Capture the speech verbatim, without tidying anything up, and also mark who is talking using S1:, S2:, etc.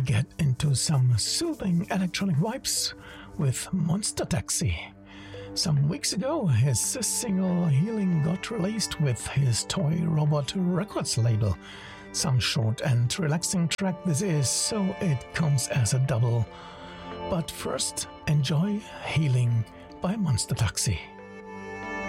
S1: get into some soothing electronic vibes with Monster Taxi. Some weeks ago, his single Healing got released with his Toy Robot Records label. Some short and relaxing track this is, so it comes as a double. But first, enjoy Healing by Monster Taxi.